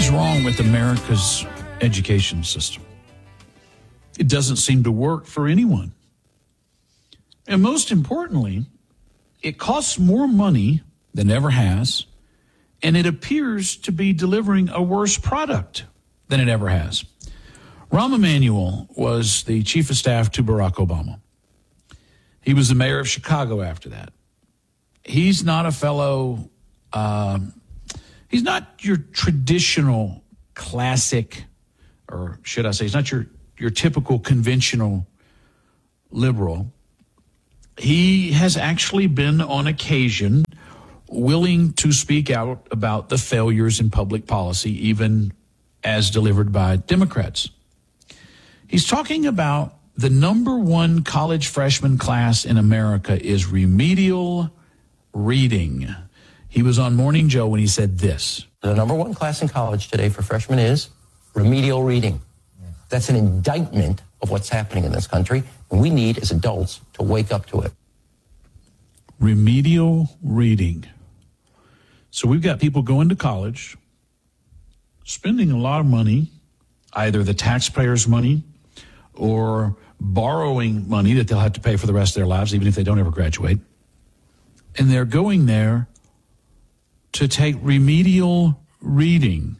is wrong with America's education system. It doesn't seem to work for anyone. And most importantly, it costs more money than ever has, and it appears to be delivering a worse product than it ever has. Rahm Emanuel was the chief of staff to Barack Obama. He was the mayor of Chicago after that. He's not a fellow, he's not your traditional classic, or should I say, he's not your typical conventional liberal. He has actually been on occasion willing to speak out about the failures in public policy, even as delivered by Democrats. He's talking about the number one college freshman class in America is remedial reading. He was on Morning Joe when he said this. The number one class in college today for freshmen is remedial reading. That's an indictment of what's happening in this country, and we need, as adults, to wake up to it. Remedial reading. So we've got people going to college, spending a lot of money, either the taxpayers' money or borrowing money that they'll have to pay for the rest of their lives, even if they don't ever graduate. And they're going there to take remedial reading.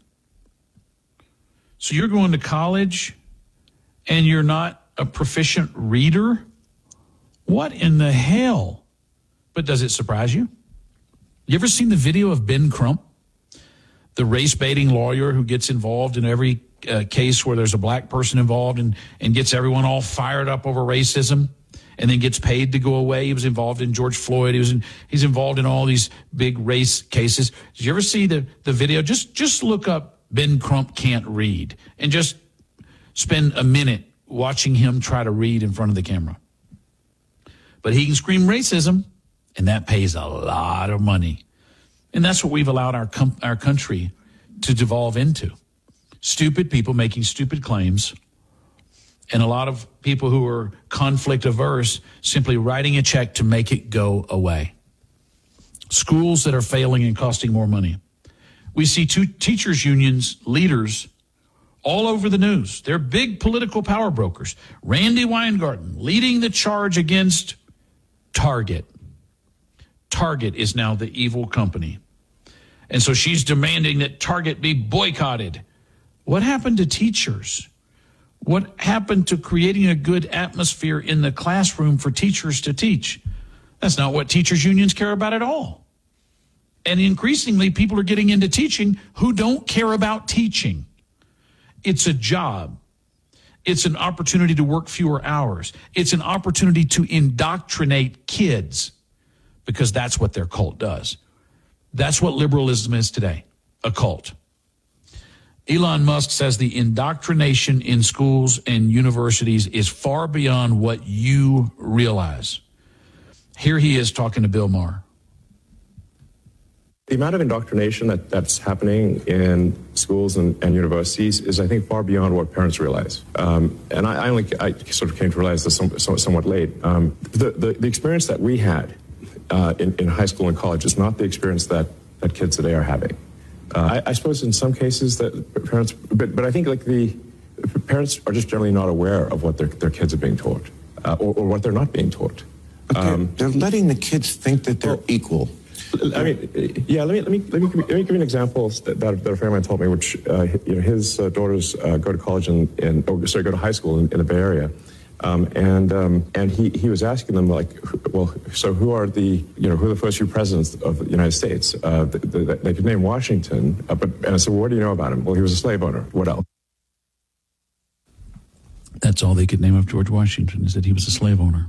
So you're going to college and you're not a proficient reader? What in the hell? But does it surprise you? You ever seen the video of Ben Crump, the race-baiting lawyer who gets involved in every case where there's a black person involved and gets everyone all fired up over racism and then gets paid to go away? He was involved in George Floyd. He's involved in all these big race cases. Did you ever see the video? Just look up Ben Crump can't read and just spend a minute watching him try to read in front of the camera. But he can scream racism, and that pays a lot of money. And that's what we've allowed our country to devolve into. Stupid people making stupid claims, and a lot of people who are conflict averse simply writing a check to make it go away. Schools that are failing and costing more money. We see two teachers' unions leaders all over the news. They're big political power brokers. Randy Weingarten leading the charge against Target. Target is now the evil company. And so she's demanding that Target be boycotted. What happened to teachers? What happened to creating a good atmosphere in the classroom for teachers to teach? That's not what teachers' unions care about at all. And increasingly, people are getting into teaching who don't care about teaching. It's a job. It's an opportunity to work fewer hours. It's an opportunity to indoctrinate kids, because that's what their cult does. That's what liberalism is today, a cult. Elon Musk says the indoctrination in schools and universities is far beyond what you realize. Here he is talking to Bill Maher. The amount of indoctrination that's happening in schools and universities is, I think, far beyond what parents realize. And I sort of came to realize this somewhat late. The experience that we had in high school and college is not the experience that kids today are having. I suppose in some cases that parents, but I think like the parents are just generally not aware of what their kids are being taught or what they're not being taught. They're letting the kids think that they're equal. I mean, yeah. Let me give you an example that a friend of mine told me, which his daughters go to college go to high school in the Bay Area, and he was asking them like, well, so who are the first few presidents of the United States? They could name Washington, and I said, well, what do you know about him? Well, he was a slave owner. What else? That's all they could name of George Washington, is that he was a slave owner.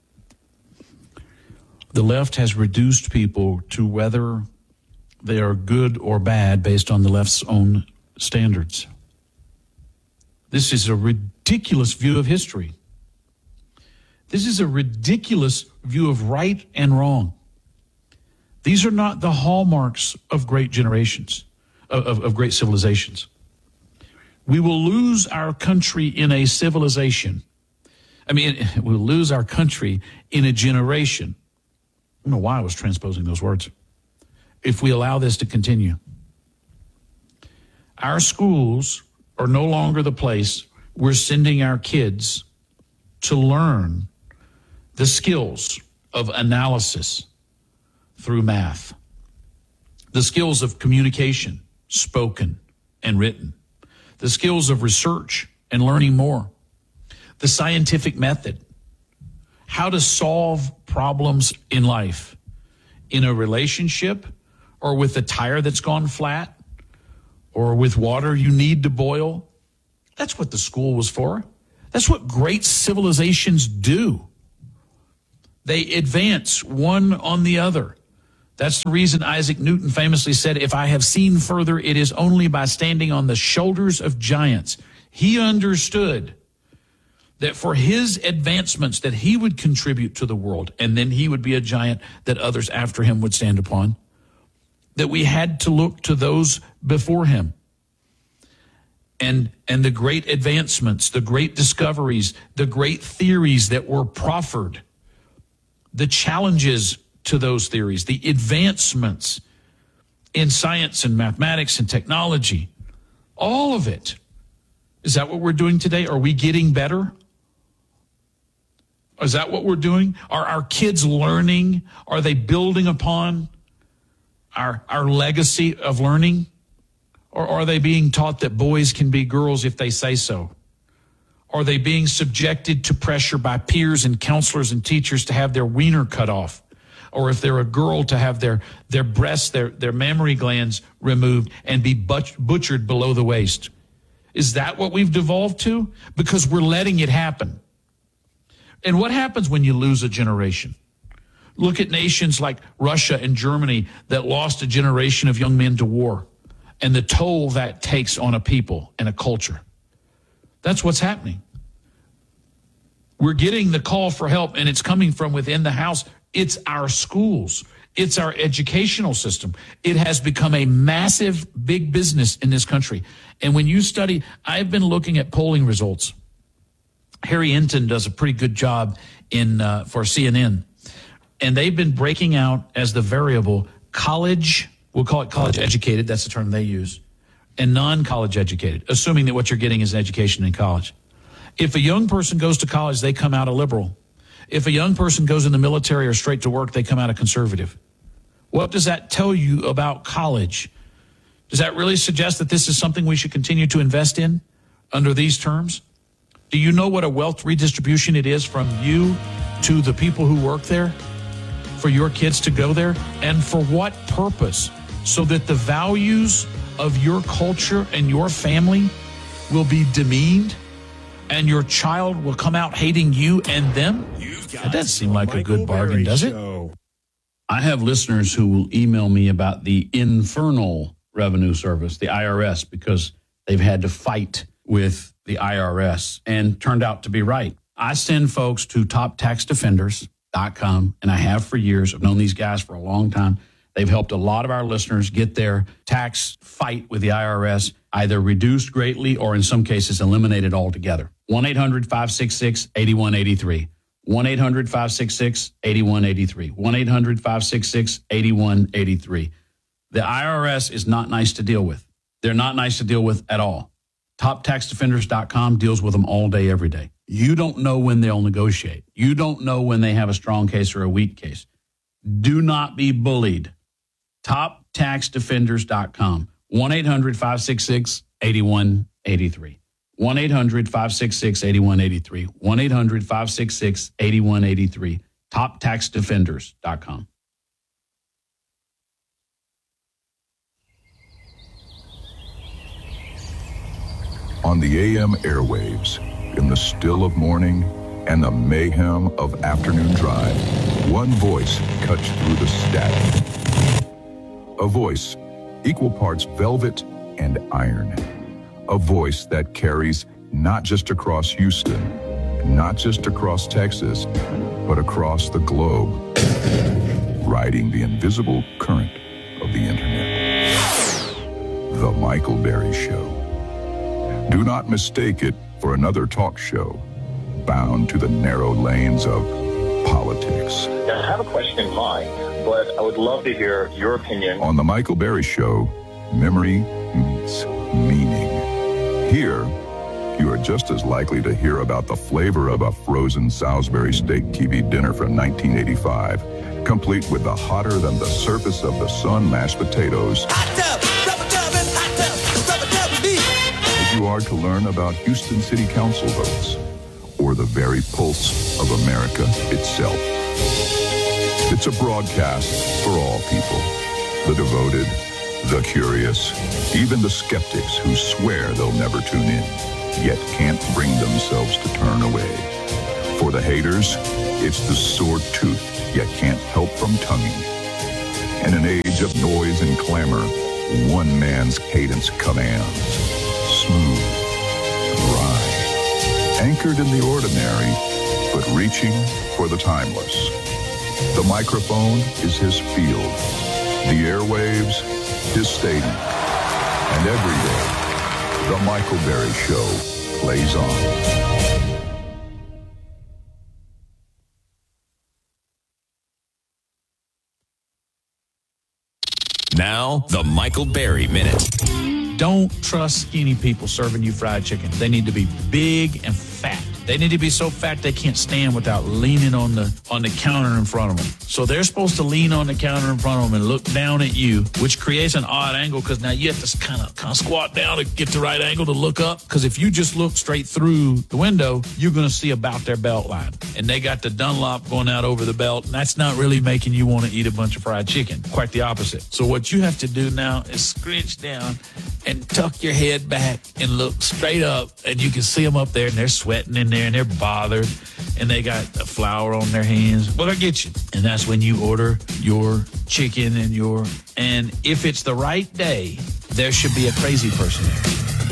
The left has reduced people to whether they are good or bad based on the left's own standards. This is a ridiculous view of history. This is a ridiculous view of right and wrong. These are not the hallmarks of great generations, of great civilizations. We will lose our country in a civilization. We'll lose our country in a generation. I don't know why I was transposing those words. If we allow this to continue, Our schools are no longer the place we're sending our kids to learn the skills of analysis through math, the skills of communication, spoken and written, the skills of research and learning more, the scientific method, how to solve problems in life, in a relationship, or with a tire that's gone flat, or with water you need to boil. That's what the school was for. That's what great civilizations do. They advance one on the other. That's the reason Isaac Newton famously said, "If I have seen further, it is only by standing on the shoulders of giants." He understood that for his advancements that he would contribute to the world, and then he would be a giant that others after him would stand upon, that we had to look to those before him. And the great advancements, the great discoveries, the great theories that were proffered, the challenges to those theories, the advancements in science and mathematics and technology, all of it. Is that what we're doing today? Are we getting better? Is that what we're doing? Are our kids learning? Are they building upon our legacy of learning? Or are they being taught that boys can be girls if they say so? Are they being subjected to pressure by peers and counselors and teachers to have their wiener cut off? Or if they're a girl, to have their breasts, their mammary glands removed and be butchered below the waist? Is that what we've devolved to? Because we're letting it happen. And what happens when you lose a generation? Look at nations like Russia and Germany that lost a generation of young men to war, and the toll that takes on a people and a culture. That's what's happening. We're getting the call for help, and it's coming from within the house. It's our schools. It's our educational system. It has become a massive, big business in this country. And when you study, I've been looking at polling results. Harry Enton does a pretty good job for CNN. And they've been breaking out as the variable college, we'll call it college educated, that's the term they use, and non-college educated, assuming that what you're getting is an education in college. If a young person goes to college, they come out a liberal. If a young person goes in the military or straight to work, they come out a conservative. What does that tell you about college? Does that really suggest that this is something we should continue to invest in under these terms? Do you know what a wealth redistribution it is from you to the people who work there? For your kids to go there? And for what purpose? So that the values of your culture and your family will be demeaned and your child will come out hating you and them? That doesn't seem like a good bargain, does it? I have listeners who will email me about the Infernal Revenue Service, the IRS, because they've had to fight with the IRS and turned out to be right. I send folks to TopTaxDefenders.com, and I have for years. I've known these guys for a long time. They've helped a lot of our listeners get their tax fight with the IRS either reduced greatly or in some cases eliminated altogether. 1-800-566-8183. 1-800-566-8183. 1-800-566-8183. The IRS is not nice to deal with. They're not nice to deal with at all. TopTaxDefenders.com deals with them all day, every day. You don't know when they'll negotiate. You don't know when they have a strong case or a weak case. Do not be bullied. TopTaxDefenders.com. 1-800-566-8183. 1-800-566-8183. 1-800-566-8183. TopTaxDefenders.com. On the AM airwaves, in the still of morning and the mayhem of afternoon drive, one voice cuts through the static. A voice equal parts velvet and iron. A voice that carries not just across Houston, not just across Texas, but across the globe, riding the invisible current of the internet. The Michael Berry Show. Do not mistake it for another talk show bound to the narrow lanes of politics. I have a question in mind, but I would love to hear your opinion. On The Michael Berry Show, memory meets meaning. just as likely to hear about the flavor of a frozen Salisbury steak TV dinner from 1985, complete with the hotter than the surface of the sun mashed potatoes, as you are to learn about Houston City Council votes or the very pulse of America itself. It's a broadcast for all people, the devoted, the curious, even the skeptics who swear they'll never tune in, yet can't bring themselves to turn away. For the haters, it's the sore tooth, yet can't help from tonguing. In an age of noise and clamor, one man's cadence commands. Smooth, dry, anchored in the ordinary, but reaching for the timeless. The microphone is his field, the airwaves, his stadium. And every day, the Michael Berry Show plays on. Now, the Michael Berry Minute. Don't trust skinny people serving you fried chicken. They need to be big and fat. They need to be so fat they can't stand without leaning on the counter in front of them. So they're supposed to lean on the counter in front of them and look down at you, which creates an odd angle because now you have to kind of squat down to get the right angle to look up. Because if you just look straight through the window, you're going to see about their belt line. And they got the Dunlop going out over the belt, and that's not really making you want to eat a bunch of fried chicken. Quite the opposite. So what you have to do now is scrunch down and tuck your head back and look straight up, and you can see them up there, and they're sweating in there, and they're bothered, and they got a flour on their hands. Well, they'll get you. And that's when you order your chicken and if it's the right day, there should be a crazy person there.